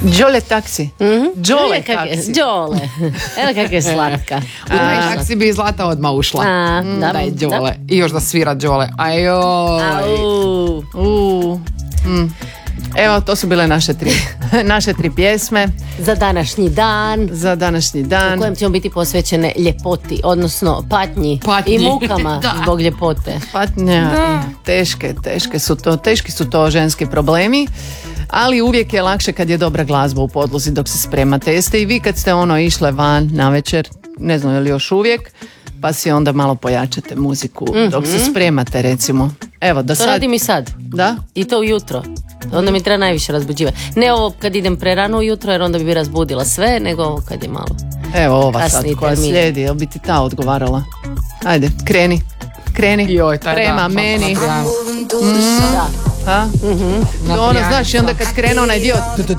Đole taksi. Đole taksi. Đole. Evo kak je slatka. U taj taksi bi Zlata odmah ušla. Da je Đole. I još da svira Đole. Ajoj. Evo, to su bile naše tri pjesme. Za današnji dan. U kojem ćemo biti posvećene ljepoti, odnosno patnji. I mukama zbog ljepote. Patnja, teški su to ženski problemi. Ali uvijek je lakše kad je dobra glazba u podlozi dok se spremate. Jeste i vi kad ste išle van na večer, ne znam je li još uvijek, pa si onda malo pojačate muziku dok se spremate, recimo. Evo, da to radim i sad. Da? I to ujutro. Onda mi treba najviše razbuđivati. Ne ovo kad idem prerano ujutro, jer onda bi razbudila sve, nego ovo kad je malo. Evo ova sad koja slijedi, jel bi ti ta odgovarala? Ajde, kreni. Joj, prema meni. Da. Ono, znaš, i onda kad krene onaj dio